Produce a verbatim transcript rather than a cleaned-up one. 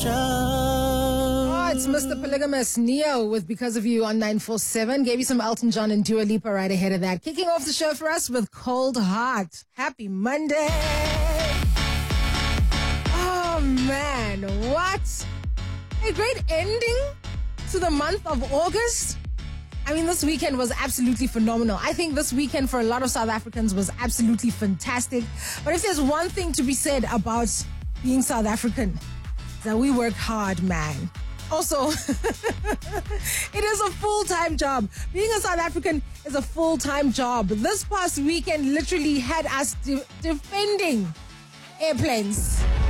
Oh, it's Mister Polygamous Neo with Because of You on nine four seven. Gave you some Elton John and Dua Lipa right ahead of that. Kicking off the show for us with Cold Heart. Happy Monday. Oh, man. What a great ending to the month of August. I mean, this weekend was absolutely phenomenal. I think this weekend for a lot of South Africans was absolutely fantastic. But if there's one thing to be said about being South African, it's that we work hard, man. Also, it is a full-time job. Being a South African is a full-time job. This past weekend literally had us de- defending airplanes.